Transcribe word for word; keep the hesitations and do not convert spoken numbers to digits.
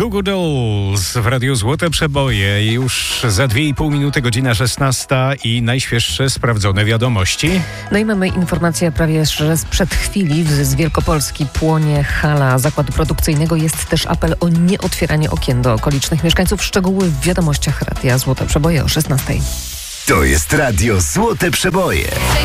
Goo Goo Dolls w Radiu Złote Przeboje. Już za dwie i pół minuty, godzina szesnasta i najświeższe sprawdzone wiadomości. No i mamy informację prawie że sprzed chwili. Z Wielkopolski płonie hala zakładu produkcyjnego. Jest też apel o nieotwieranie okien do okolicznych mieszkańców. Szczegóły w wiadomościach Radia Złote Przeboje o szesnastej. To jest Radio Złote Przeboje.